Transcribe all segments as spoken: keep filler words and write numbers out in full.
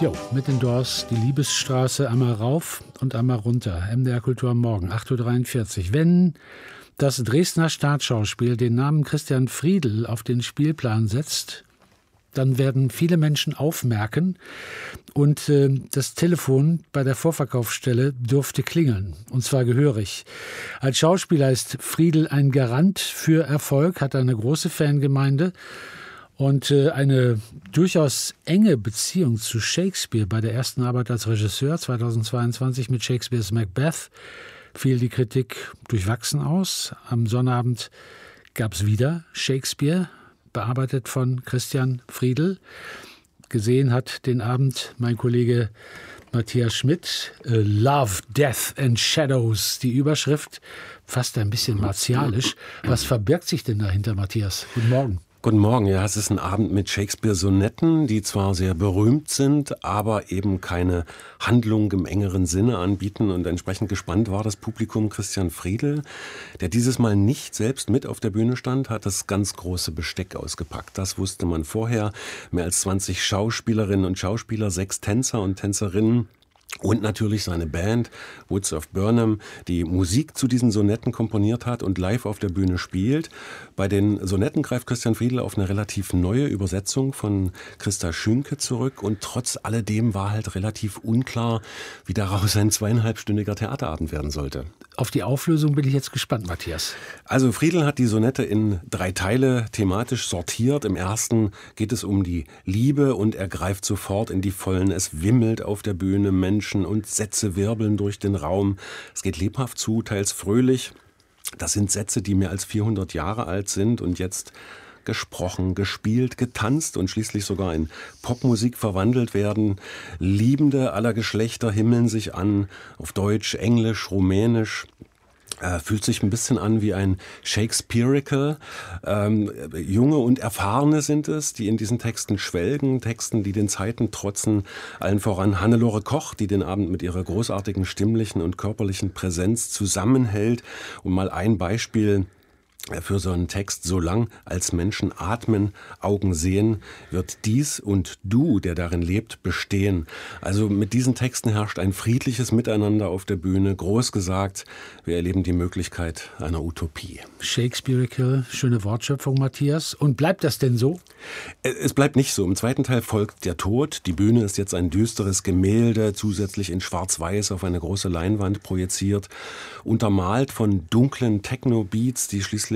Jo, mit den Doors, die Liebesstraße, einmal rauf und einmal runter. M D R Kultur am Morgen, acht Uhr dreiundvierzig. Wenn das Dresdner Staatsschauspiel den Namen Christian Friedl auf den Spielplan setzt, dann werden viele Menschen aufmerken und äh, das Telefon bei der Vorverkaufsstelle dürfte klingeln, und zwar gehörig. Als Schauspieler ist Friedl ein Garant für Erfolg, hat eine große Fangemeinde und äh, eine durchaus enge Beziehung zu Shakespeare. Bei der ersten Arbeit als Regisseur zweitausendzweiundzwanzig mit Shakespeares Macbeth fiel die Kritik durchwachsen aus. Am Sonnabend gab es wieder Shakespeare, bearbeitet von Christian Friedl. Gesehen hat den Abend mein Kollege Matthias Schmidt. Love, Death and Shadows, die Überschrift, fast ein bisschen martialisch. Was verbirgt sich denn dahinter, Matthias? Guten Morgen. Guten Morgen, ja, es ist ein Abend mit Shakespeare-Sonetten, die zwar sehr berühmt sind, aber eben keine Handlung im engeren Sinne anbieten, und entsprechend gespannt war das Publikum. Christian Friedl, der dieses Mal nicht selbst mit auf der Bühne stand, hat das ganz große Besteck ausgepackt. Das wusste man vorher. Mehr als zwanzig Schauspielerinnen und Schauspieler, sechs Tänzer und Tänzerinnen. Und natürlich seine Band Woods of Burnham, die Musik zu diesen Sonetten komponiert hat und live auf der Bühne spielt. Bei den Sonetten greift Christian Friedl auf eine relativ neue Übersetzung von Christa Schünke zurück. Und trotz alledem war halt relativ unklar, wie daraus ein zweieinhalbstündiger Theaterabend werden sollte. Auf die Auflösung bin ich jetzt gespannt, Matthias. Also Friedl hat die Sonette in drei Teile thematisch sortiert. Im ersten geht es um die Liebe und er greift sofort in die Vollen. Es wimmelt auf der Bühne, Menschen und Sätze wirbeln durch den Raum. Es geht lebhaft zu, teils fröhlich. Das sind Sätze, die mehr als vierhundert Jahre alt sind und jetzt gesprochen, gespielt, getanzt und schließlich sogar in Popmusik verwandelt werden. Liebende aller Geschlechter himmeln sich an, auf Deutsch, Englisch, Rumänisch. Äh, fühlt sich ein bisschen an wie ein Shakespearical. Ähm, junge und Erfahrene sind es, die in diesen Texten schwelgen, Texten, die den Zeiten trotzen. Allen voran Hannelore Koch, die den Abend mit ihrer großartigen stimmlichen und körperlichen Präsenz zusammenhält. Und mal ein Beispiel für so einen Text: Solang als Menschen atmen, Augen sehen, wird dies und du, der darin lebt, bestehen. Also mit diesen Texten herrscht ein friedliches Miteinander auf der Bühne. Groß gesagt, wir erleben die Möglichkeit einer Utopie. Shakespearical, schöne Wortschöpfung, Matthias. Und bleibt das denn so? Es bleibt nicht so. Im zweiten Teil folgt der Tod. Die Bühne ist jetzt ein düsteres Gemälde, zusätzlich in Schwarz-Weiß auf eine große Leinwand projiziert, untermalt von dunklen Techno-Beats, die schließlich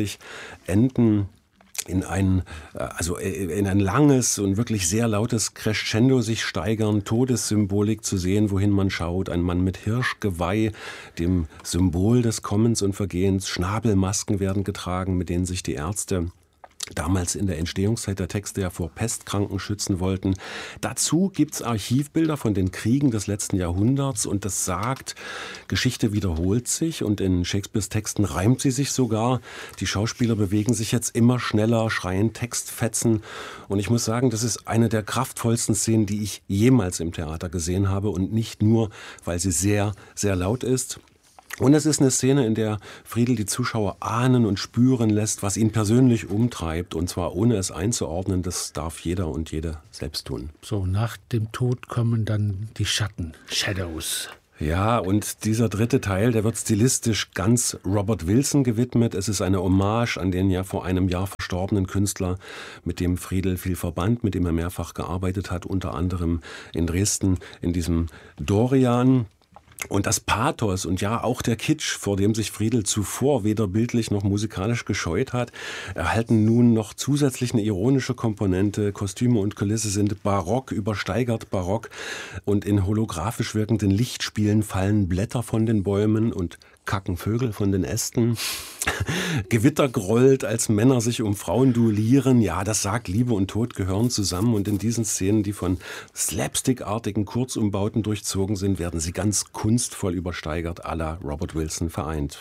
enden in ein, also in ein langes und wirklich sehr lautes Crescendo sich steigern, Todessymbolik zu sehen, wohin man schaut. Ein Mann mit Hirschgeweih, dem Symbol des Kommens und Vergehens. Schnabelmasken werden getragen, mit denen sich die Ärzte damals in der Entstehungszeit der Texte ja vor Pestkranken schützen wollten. Dazu gibt's Archivbilder von den Kriegen des letzten Jahrhunderts, und das sagt, Geschichte wiederholt sich, und in Shakespeares Texten reimt sie sich sogar. Die Schauspieler bewegen sich jetzt immer schneller, schreien Textfetzen, und ich muss sagen, das ist eine der kraftvollsten Szenen, die ich jemals im Theater gesehen habe, und nicht nur, weil sie sehr, sehr laut ist. Und es ist eine Szene, in der Friedl die Zuschauer ahnen und spüren lässt, was ihn persönlich umtreibt, und zwar ohne es einzuordnen. Das darf jeder und jede selbst tun. So, nach dem Tod kommen dann die Schatten, Shadows. Ja, und dieser dritte Teil, der wird stilistisch ganz Robert Wilson gewidmet. Es ist eine Hommage an den ja vor einem Jahr verstorbenen Künstler, mit dem Friedl viel verband, mit dem er mehrfach gearbeitet hat, unter anderem in Dresden in diesem Dorian. Und das Pathos und ja auch der Kitsch, vor dem sich Friedl zuvor weder bildlich noch musikalisch gescheut hat, erhalten nun noch zusätzlich eine ironische Komponente. Kostüme und Kulisse sind barock, übersteigert barock, und in holographisch wirkenden Lichtspielen fallen Blätter von den Bäumen und kacken Vögel von den Ästen. Gewitter grollt, als Männer sich um Frauen duellieren. Ja, das sagt, Liebe und Tod gehören zusammen, und in diesen Szenen, die von slapstickartigen Kurzumbauten durchzogen sind, werden sie ganz kunstvoll übersteigert, à la Robert Wilson vereint.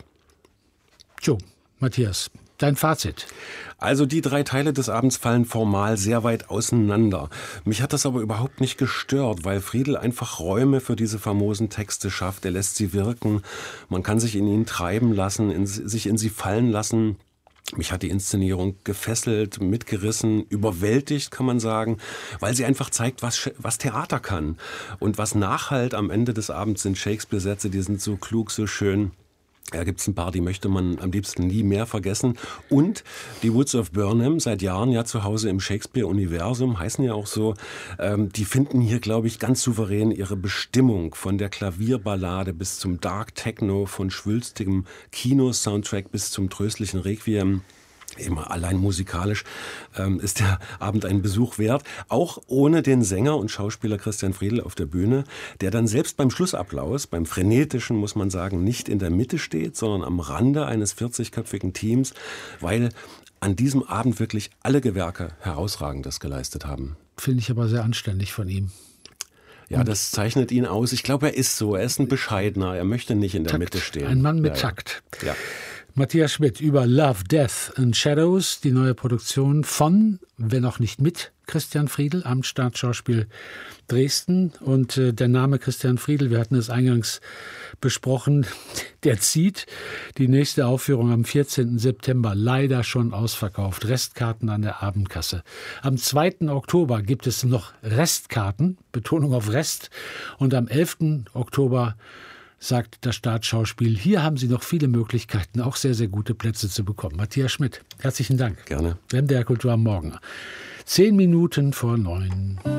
Jo, Matthias, dein Fazit? Also die drei Teile des Abends fallen formal sehr weit auseinander. Mich hat das aber überhaupt nicht gestört, weil Friedl einfach Räume für diese famosen Texte schafft. Er lässt sie wirken, man kann sich in ihnen treiben lassen, in, sich in sie fallen lassen. Mich hat die Inszenierung gefesselt, mitgerissen, überwältigt, kann man sagen, weil sie einfach zeigt, was, was Theater kann. Und was Nachhalt am Ende des Abends sind Shakespeare-Sätze, die sind so klug, so schön. Da gibt es ein paar, die möchte man am liebsten nie mehr vergessen. Und die Woods of Burnham, seit Jahren ja zu Hause im Shakespeare-Universum, heißen ja auch so, ähm, die finden hier, glaube ich, ganz souverän ihre Bestimmung. Von der Klavierballade bis zum Dark Techno, von schwülstigem Kino-Soundtrack bis zum tröstlichen Requiem. Immer allein musikalisch ähm, ist der Abend einen Besuch wert, auch ohne den Sänger und Schauspieler Christian Friedl auf der Bühne, der dann selbst beim Schlussapplaus, beim frenetischen, muss man sagen, nicht in der Mitte steht, sondern am Rande eines vierzigköpfigen Teams, weil an diesem Abend wirklich alle Gewerke Herausragendes geleistet haben. Finde ich aber sehr anständig von ihm. Ja, das zeichnet ihn aus. Ich glaube, er ist so. Er ist ein Bescheidener. Er möchte nicht in der Takt. Mitte stehen. Ein Mann mit ja, Takt. Ja. Ja. Matthias Schmidt über Love, Death and Shadows, die neue Produktion von, wenn auch nicht mit, Christian Friedl am Staatsschauspiel Dresden. Und äh, der Name Christian Friedl, wir hatten es eingangs besprochen, der zieht. Die nächste Aufführung am vierzehnten September, leider schon ausverkauft. Restkarten an der Abendkasse. Am zweiten Oktober gibt es noch Restkarten, Betonung auf Rest. Und am elften Oktober sagt das Staatsschauspiel, hier haben Sie noch viele Möglichkeiten, auch sehr, sehr gute Plätze zu bekommen. Matthias Schmidt, herzlichen Dank. Gerne. M D R Kultur am Morgen. Zehn Minuten vor neun.